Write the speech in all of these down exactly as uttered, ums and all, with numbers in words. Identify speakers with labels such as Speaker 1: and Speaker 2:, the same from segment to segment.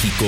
Speaker 1: México.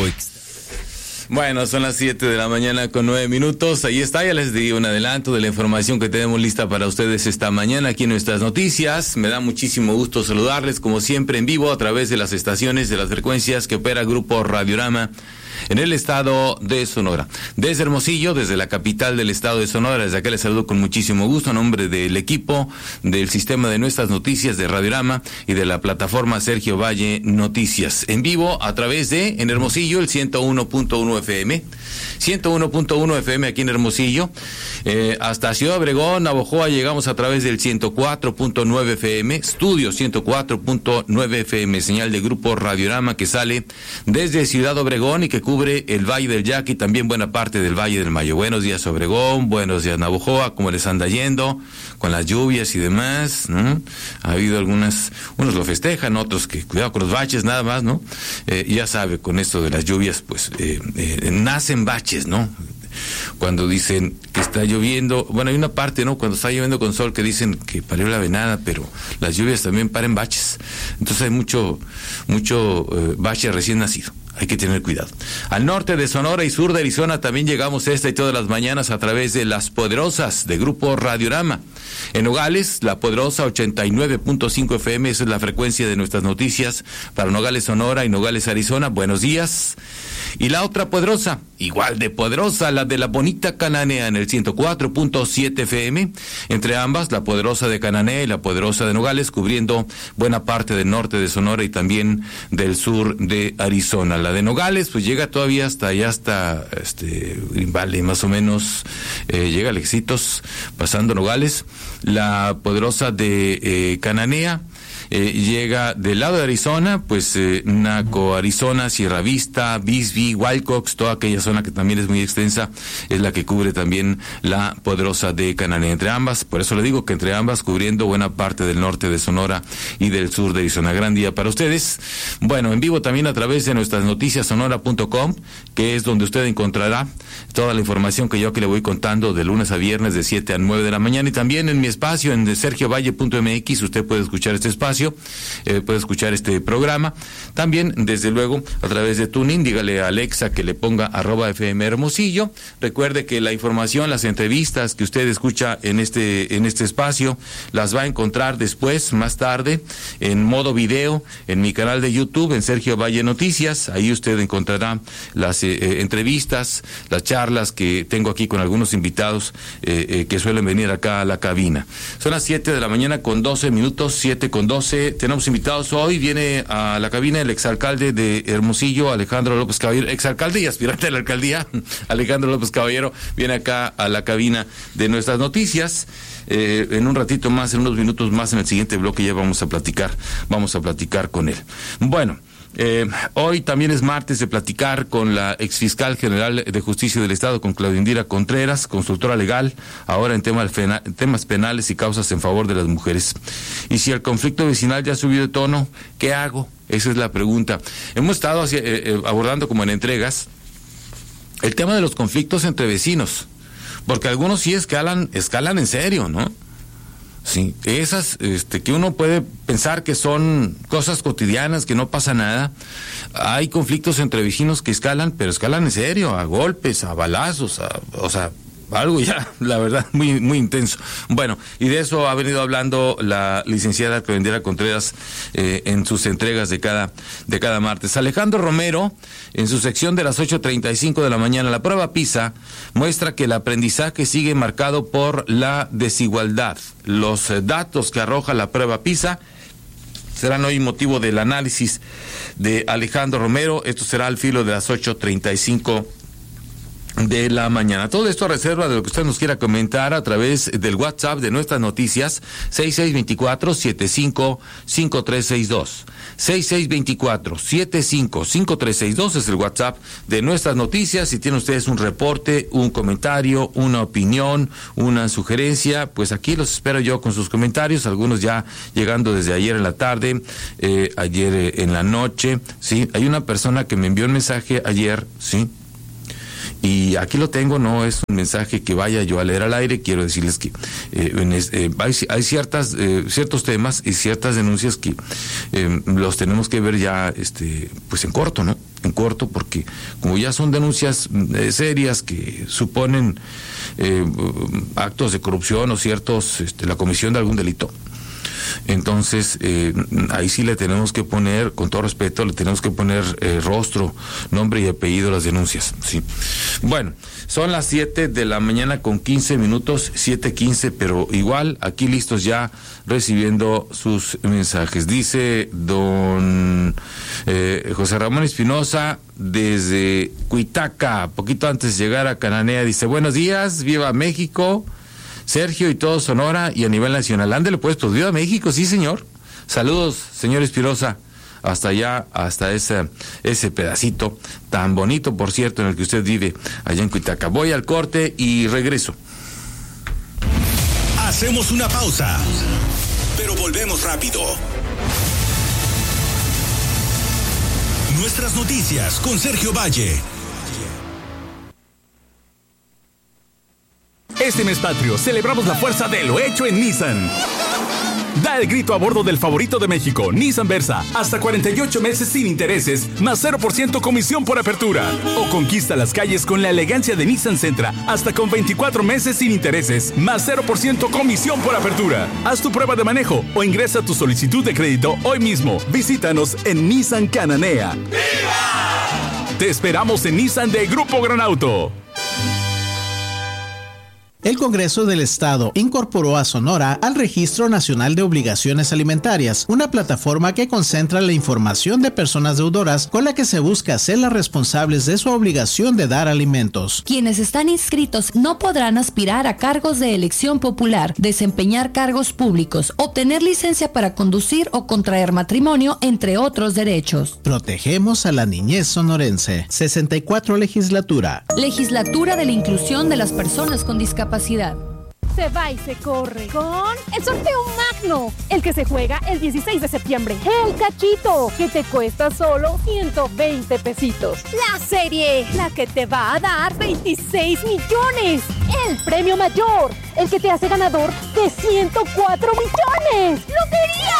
Speaker 2: Bueno, son las siete de la mañana con nueve minutos. Ahí está, ya les di un adelanto de la información que tenemos lista para ustedes esta mañana aquí en nuestras noticias. Me da muchísimo gusto saludarles, como siempre, en vivo a través de las estaciones de las frecuencias que opera Grupo Radiorama en el estado de Sonora. Desde Hermosillo, desde la capital del estado de Sonora, desde acá les saludo con muchísimo gusto a nombre del equipo del sistema de nuestras noticias de Radiorama y de la plataforma Sergio Valle Noticias. En vivo a través de, en Hermosillo, el ciento uno punto uno F M, ciento uno punto uno F M aquí en Hermosillo, eh, hasta Ciudad Obregón, Navojoa, llegamos a través del ciento cuatro punto nueve F M, estudio ciento cuatro punto nueve F M, señal de Grupo Radiorama que sale desde Ciudad Obregón y que cubre el Valle del Yaqui y también buena parte del Valle del Mayo. Buenos días Obregón, buenos días Navojoa, ¿cómo les anda yendo con las lluvias y demás? ¿No? Ha habido algunas, unos lo festejan, otros que cuidado con los baches nada más, ¿no? Eh, ya sabe, con esto de las lluvias, pues eh, eh, nacen baches, ¿no? Cuando dicen que está lloviendo, bueno, hay una parte, ¿no? Cuando está lloviendo con sol que dicen que parió la venada, pero las lluvias también paren baches. Entonces hay mucho, mucho eh, bache recién nacido. Hay que tener cuidado. Al norte de Sonora y sur de Arizona también llegamos esta y todas las mañanas a través de Las Poderosas de Grupo Radiorama. En Nogales, La Poderosa ochenta y nueve punto cinco F M, esa es la frecuencia de nuestras noticias para Nogales, Sonora y Nogales, Arizona. Buenos días. Y la otra poderosa, igual de poderosa, la de la bonita Cananea en el ciento cuatro punto siete F M. Entre ambas, la poderosa de Cananea y la poderosa de Nogales, cubriendo buena parte del norte de Sonora y también del sur de Arizona. La de Nogales, pues llega todavía hasta allá, hasta este Vale, más o menos, eh, llega a Lexitos, pasando Nogales. La poderosa de eh, Cananea Eh, llega del lado de Arizona, pues eh, Naco, Arizona, Sierra Vista, Bisbee, Wilcox, toda aquella zona que también es muy extensa, es la que cubre también la poderosa de Cananea. Entre ambas, por eso le digo que entre ambas, cubriendo buena parte del norte de Sonora y del sur de Arizona. Gran día para ustedes. Bueno, en vivo también a través de nuestras noticias sonora punto com, que es donde usted encontrará toda la información que yo aquí le voy contando de lunes a viernes de siete a nueve de la mañana, y también en mi espacio en sergio valle punto m x usted puede escuchar este espacio. Eh, puede escuchar este programa también, desde luego, a través de TuneIn. Dígale a Alexa que le ponga arroba F M Hermosillo. Recuerde que la información, las entrevistas que usted escucha en este en este espacio, las va a encontrar después, más tarde, en modo video, en mi canal de YouTube, en Sergio Valle Noticias. Ahí usted encontrará las eh, entrevistas, las charlas que tengo aquí con algunos invitados eh, eh, que suelen venir acá a la cabina. Son las siete de la mañana con doce minutos, siete con doce. Tenemos invitados hoy, viene a la cabina el exalcalde de Hermosillo, Alejandro López Caballero, exalcalde y aspirante a la alcaldía, Alejandro López Caballero, viene acá a la cabina de nuestras noticias. Eh, en un ratito más, en unos minutos más, en el siguiente bloque ya vamos a platicar, vamos a platicar con él. Bueno, Eh, hoy también es martes de platicar con la exfiscal general de Justicia del Estado, con Claudia Indira Contreras, consultora legal, ahora en temas, temas penales y causas en favor de las mujeres. Y si el conflicto vecinal ya ha subido de tono, ¿qué hago? Esa es la pregunta. Hemos estado hacia, eh, eh, abordando como en entregas el tema de los conflictos entre vecinos, porque algunos sí escalan, escalan en serio, ¿no? Sí, esas este, que uno puede pensar que son cosas cotidianas, que no pasa nada. Hay conflictos entre vecinos que escalan, pero escalan en serio, a golpes, a balazos, a, o sea, algo ya, la verdad, muy muy intenso. Bueno, y de eso ha venido hablando la licenciada Claudia Indira Contreras eh, en sus entregas de cada de cada martes. Alejandro Romero, en su sección de las ocho treinta y cinco de la mañana, la prueba PISA muestra que el aprendizaje sigue marcado por la desigualdad. Los eh, datos que arroja la prueba PISA serán hoy motivo del análisis de Alejandro Romero. Esto será al filo de las ocho treinta y cinco de la mañana. Todo esto a reserva de lo que usted nos quiera comentar a través del WhatsApp de nuestras noticias, seis seis dos cuatro, siete cinco cinco tres seis dos. seis seis dos cuatro, siete cinco cinco tres seis dos es el WhatsApp de nuestras noticias. Si tienen ustedes un reporte, un comentario, una opinión, una sugerencia, pues aquí los espero yo con sus comentarios, algunos ya llegando desde ayer en la tarde, eh, ayer eh, en la noche, ¿sí? Hay una persona que me envió un mensaje ayer, ¿sí? Y aquí lo tengo, no es un mensaje que vaya yo a leer al aire. Quiero decirles que eh, en es, eh, hay, hay ciertas eh, ciertos temas y ciertas denuncias que eh, los tenemos que ver ya este pues en corto, ¿no? en corto, porque como ya son denuncias eh, serias que suponen eh, actos de corrupción o ciertos, este, la comisión de algún delito, entonces eh, ahí sí le tenemos que poner, con todo respeto, le tenemos que poner eh, rostro, nombre y apellido a las denuncias, sí. Bueno, son las siete de la mañana con quince minutos, siete quince, pero igual aquí listos ya recibiendo sus mensajes. Dice don eh, José Ramón Espinosa desde Cuitaca, poquito antes de llegar a Cananea, dice: buenos días, viva México, Sergio y todo Sonora y a nivel nacional. Ándele pues, pues viva México, sí señor. Saludos, señor Espinosa, hasta allá, hasta ese, ese pedacito tan bonito, por cierto, en el que usted vive, allá en Cuitaca. Voy al corte y regreso.
Speaker 1: Hacemos una pausa, pero volvemos rápido. Nuestras noticias con Sergio Valle.
Speaker 3: Este mes patrio celebramos la fuerza de lo hecho en Nissan. Da el grito a bordo del favorito de México, Nissan Versa, hasta cuarenta y ocho meses sin intereses, más cero por ciento comisión por apertura. O conquista las calles con la elegancia de Nissan Sentra, hasta con veinticuatro meses sin intereses, más cero por ciento comisión por apertura. Haz tu prueba de manejo o ingresa tu solicitud de crédito hoy mismo. Visítanos en Nissan Cananea. ¡Viva! Te esperamos en Nissan de Grupo Gran Auto.
Speaker 4: El Congreso del Estado incorporó a Sonora al Registro Nacional de Obligaciones Alimentarias, una plataforma que concentra la información de personas deudoras con la que se busca hacerlas responsables de su obligación de dar alimentos.
Speaker 5: Quienes están inscritos no podrán aspirar a cargos de elección popular, desempeñar cargos públicos, obtener licencia para conducir o contraer matrimonio, entre otros derechos.
Speaker 4: Protegemos a la niñez sonorense. sesenta y cuatro Legislatura.
Speaker 5: Legislatura de la Inclusión de las Personas con Discapacidad.
Speaker 6: Se va y se corre con el sorteo magno, el que se juega el dieciséis de septiembre. El cachito, que te cuesta solo ciento veinte pesitos. La serie, la que te va a dar veintiséis millones. El premio mayor, el que te hace ganador de ciento cuatro millones. ¡Lotería!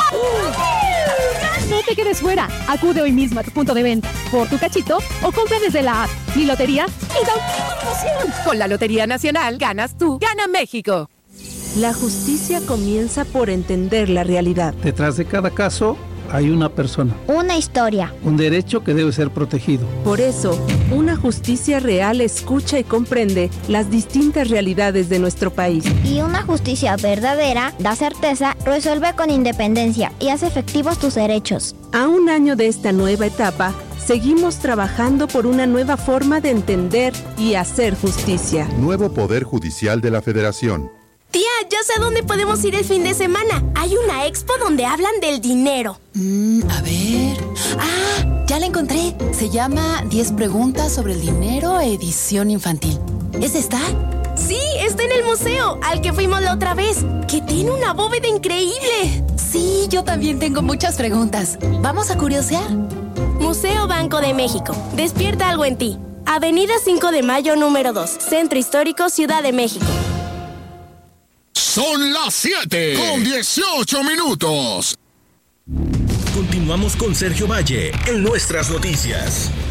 Speaker 6: No te quedes fuera. Acude hoy mismo a tu punto de venta por tu cachito o compra desde la app Mi Lotería y da una promoción. Con la Lotería Nacional ganas tú, gana México.
Speaker 7: La justicia comienza por entender la realidad.
Speaker 8: Detrás de cada caso hay una persona.
Speaker 9: Una historia.
Speaker 8: Un derecho que debe ser protegido.
Speaker 7: Por eso, una justicia real escucha y comprende las distintas realidades de nuestro país.
Speaker 9: Y una justicia verdadera da certeza, resuelve con independencia y hace efectivos tus derechos.
Speaker 7: A un año de esta nueva etapa, seguimos trabajando por una nueva forma de entender y hacer justicia.
Speaker 10: Nuevo Poder Judicial de la Federación.
Speaker 11: Tía, ya sé dónde podemos ir el fin de semana. Hay una expo donde hablan del dinero.
Speaker 12: Mm, a ver... Ah, ya la encontré. Se llama diez preguntas sobre el dinero, edición infantil. ¿Es esta?
Speaker 11: Sí, está en el museo, al que fuimos la otra vez, que tiene una bóveda increíble.
Speaker 12: Sí, yo también tengo muchas preguntas. ¿Vamos a curiosear?
Speaker 11: Museo Banco de México. Despierta algo en ti. Avenida cinco de Mayo, número dos. Centro Histórico, Ciudad de México.
Speaker 1: Son las siete con dieciocho minutos. Continuamos con Sergio Valle en Nuestras Noticias.